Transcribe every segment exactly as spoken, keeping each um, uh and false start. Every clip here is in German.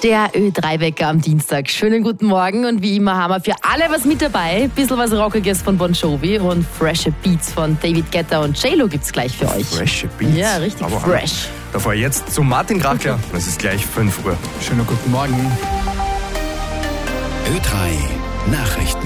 Der Ö drei Wecker am Dienstag. Schönen guten Morgen und wie immer haben wir für alle was mit dabei. Bisschen was Rockiges von Bon Jovi und frische Beats von David Guetta und J-Lo gibt's gleich für euch. Frische Beats? Ja, richtig Aber fresh. Davor jetzt zu Martin Krachler. Es ist gleich fünf Uhr. Schönen guten Morgen. Ö drei Nachrichten.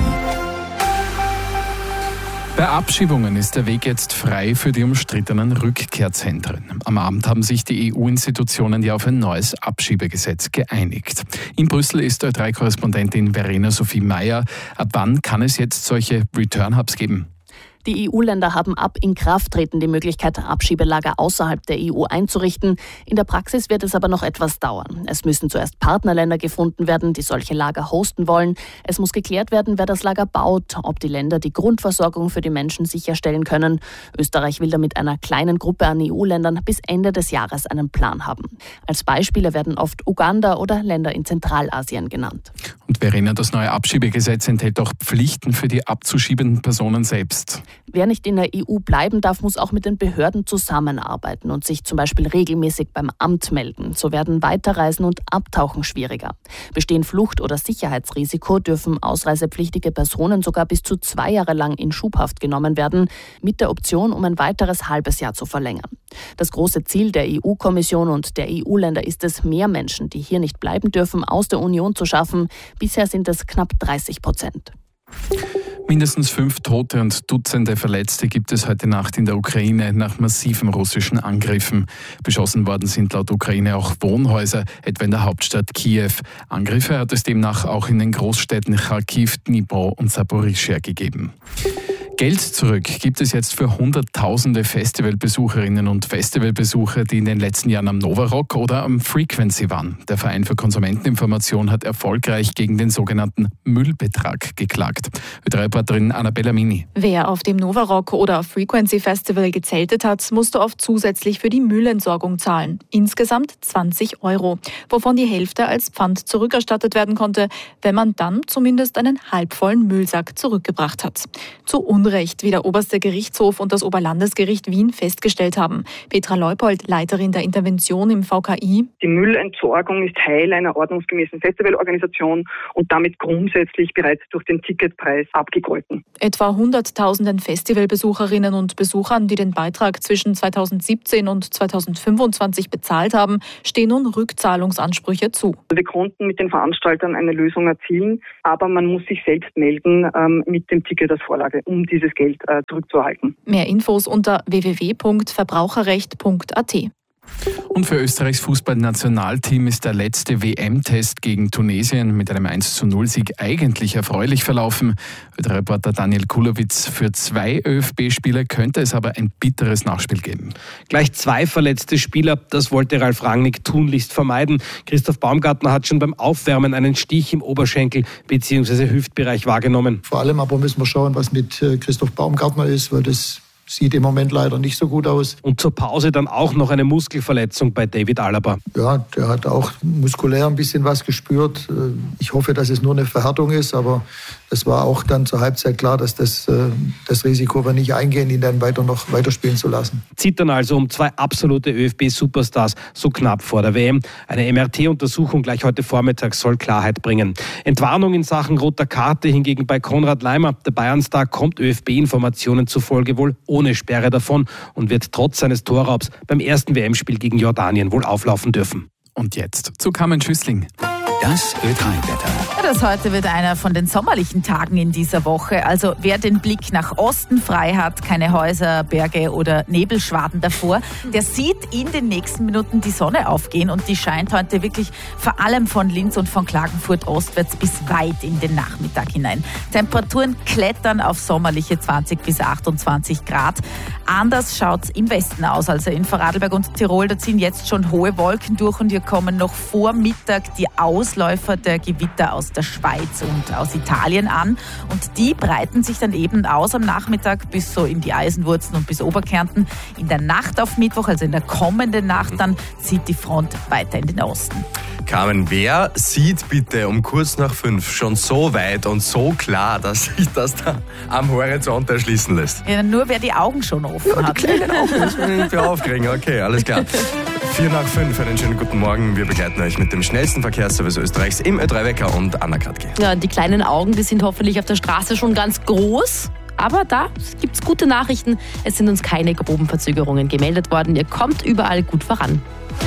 Bei Abschiebungen ist der Weg jetzt frei für die umstrittenen Rückkehrzentren. Am Abend haben sich die E U-Institutionen ja auf ein neues Abschiebegesetz geeinigt. In Brüssel ist Ö drei Korrespondentin Verena Sophie Meyer. Ab wann kann es jetzt solche Return-Hubs geben? Die E U-Länder haben ab Inkrafttreten die Möglichkeit, Abschiebelager außerhalb der E U einzurichten. In der Praxis wird es aber noch etwas dauern. Es müssen zuerst Partnerländer gefunden werden, die solche Lager hosten wollen. Es muss geklärt werden, wer das Lager baut, ob die Länder die Grundversorgung für die Menschen sicherstellen können. Österreich will damit einer kleinen Gruppe an E U-Ländern bis Ende des Jahres einen Plan haben. Als Beispiele werden oft Uganda oder Länder in Zentralasien genannt. Und Verena, das neue Abschiebegesetz enthält auch Pflichten für die abzuschiebenden Personen selbst. Wer nicht in der E U bleiben darf, muss auch mit den Behörden zusammenarbeiten und sich zum Beispiel regelmäßig beim Amt melden. So werden Weiterreisen und Abtauchen schwieriger. Bestehen Flucht- oder Sicherheitsrisiko, dürfen ausreisepflichtige Personen sogar bis zu zwei Jahre lang in Schubhaft genommen werden, mit der Option, um ein weiteres halbes Jahr zu verlängern. Das große Ziel der E U-Kommission und der E U-Länder ist es, mehr Menschen, die hier nicht bleiben dürfen, aus der Union zu schaffen. Bisher sind es knapp dreißig Prozent. Mindestens fünf Tote und Dutzende Verletzte gibt es heute Nacht in der Ukraine nach massiven russischen Angriffen. Beschossen worden sind laut Ukraine auch Wohnhäuser, etwa in der Hauptstadt Kiew. Angriffe hat es demnach auch in den Großstädten Charkiw, Dnipro und Saporischschja gegeben. Geld zurück gibt es jetzt für hunderttausende Festivalbesucherinnen und Festivalbesucher, die in den letzten Jahren am Nova Rock oder am Frequency waren. Der Verein für Konsumenteninformation hat erfolgreich gegen den sogenannten Müllbetrag geklagt. Ö drei Reporterin Annabella Mini. Wer auf dem Nova Rock oder Frequency Festival gezeltet hat, musste oft zusätzlich für die Müllentsorgung zahlen. Insgesamt zwanzig Euro, wovon die Hälfte als Pfand zurückerstattet werden konnte, wenn man dann zumindest einen halbvollen Müllsack zurückgebracht hat. Zu Unrecht, wie der Oberste Gerichtshof und das Oberlandesgericht Wien festgestellt haben. Petra Leupold, Leiterin der Intervention im V K I. Die Müllentsorgung ist Teil einer ordnungsgemäßen Festivalorganisation und damit grundsätzlich bereits durch den Ticketpreis abgegolten. Etwa hunderttausenden Festivalbesucherinnen und Besuchern, die den Beitrag zwischen zweitausendsiebzehn und zweitausendfünfundzwanzig bezahlt haben, stehen nun Rückzahlungsansprüche zu. Wir konnten mit den Veranstaltern eine Lösung erzielen, aber man muss sich selbst melden ähm, mit dem Ticket als Vorlage, um dieses Geld äh, zurückzuerhalten. Mehr Infos unter w w w punkt verbraucherrecht punkt a t. Und für Österreichs Fußballnationalteam ist der letzte W M-Test gegen Tunesien mit einem eins zu null Sieg eigentlich erfreulich verlaufen. Ö drei Reporter Daniel Kulowitz: Für zwei Ö F B-Spieler könnte es aber ein bitteres Nachspiel geben. Gleich zwei verletzte Spieler, das wollte Ralf Rangnick tunlichst vermeiden. Christoph Baumgartner hat schon beim Aufwärmen einen Stich im Oberschenkel bzw. Hüftbereich wahrgenommen. Vor allem aber müssen wir schauen, was mit Christoph Baumgartner ist, weil das sieht im Moment leider nicht so gut aus. Und zur Pause dann auch noch eine Muskelverletzung bei David Alaba. Ja, der hat auch muskulär ein bisschen was gespürt. Ich hoffe, dass es nur eine Verhärtung ist, aber es war auch dann zur Halbzeit klar, dass das, das Risiko wir nicht eingehen, ihn dann weiter noch weiterspielen zu lassen. Zittern also um zwei absolute Ö F B-Superstars so knapp vor der W M. Eine M R T-Untersuchung gleich heute Vormittag soll Klarheit bringen. Entwarnung in Sachen roter Karte hingegen bei Konrad Laimer. Der Bayern-Star kommt Ö F B-Informationen zufolge wohl ohne Sperre davon und wird trotz seines Torraubs beim ersten W M-Spiel gegen Jordanien wohl auflaufen dürfen. Und jetzt zu Carmen Schüssling. Das Ö drei Wetter. Das heute wird einer von den sommerlichen Tagen in dieser Woche. Also wer den Blick nach Osten frei hat, keine Häuser, Berge oder Nebelschwaden davor, der sieht in den nächsten Minuten die Sonne aufgehen und die scheint heute wirklich vor allem von Linz und von Klagenfurt ostwärts bis weit in den Nachmittag hinein. Temperaturen klettern auf sommerliche zwanzig bis achtundzwanzig Grad. Anders schaut's im Westen aus, also in Vorarlberg und Tirol. Da ziehen jetzt schon hohe Wolken durch und hier kommen noch vor Mittag die Ausläufer der Gewitter aus der Schweiz und aus Italien an. Und die breiten sich dann eben aus am Nachmittag bis so in die Eisenwurzen und bis Oberkärnten. In der Nacht auf Mittwoch, also in der kommenden Nacht, dann zieht die Front weiter in den Osten. Carmen, wer sieht bitte um kurz nach fünf schon so weit und so klar, dass sich das da am Horizont erschließen lässt? Ja, nur wer die Augen schon offen ja, hat. Die kleinen Augen, das will ich nicht mehr aufkriegen. Okay, alles klar. Vier nach fünf, einen schönen guten Morgen. Wir begleiten euch mit dem schnellsten Verkehrsservice Österreichs im Ö drei Wecker und Anna Kratke. Ja, die kleinen Augen, die sind hoffentlich auf der Straße schon ganz groß. Aber da gibt's gute Nachrichten. Es sind uns keine groben Verzögerungen gemeldet worden. Ihr kommt überall gut voran.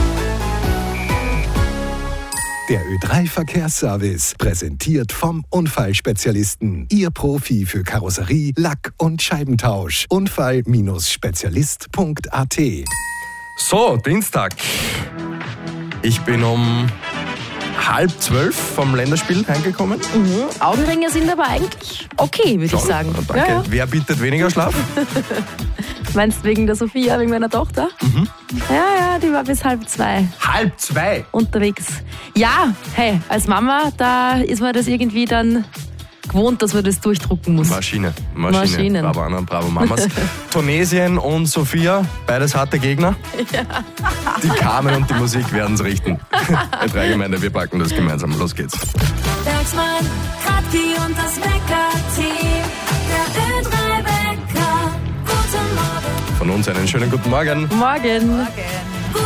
Der Ö drei Verkehrsservice, präsentiert vom Unfallspezialisten. Ihr Profi für Karosserie, Lack- und Scheibentausch. Unfall Spezialist Punkt a t. So, Dienstag. Ich bin um halb zwölf vom Länderspiel heimgekommen. Mhm. Augenringe sind aber eigentlich okay, würde ich sagen. Danke. Ja, ja. Wer bietet weniger Schlaf? Meinst du wegen der Sophia, wegen meiner Tochter? Mhm. Ja, ja, die war bis halb zwei Halb zwei? unterwegs. Ja, hey, als Mama, da ist man das irgendwie dann gewohnt, dass man das durchdrucken muss. Maschine. Maschine. Maschinen. Bravo Anna, bravo Mamas. Tunesien und Sophia, beides harte Gegner. Ja. Die Carmen und die Musik werden es richten. Ö drei Gemeinde, wir packen das gemeinsam. Los geht's. Bergsmann, Kratki und das Wecker-Team. Der Ö drei Wecker. Guten Morgen. Von uns einen schönen guten Morgen. Morgen. Morgen.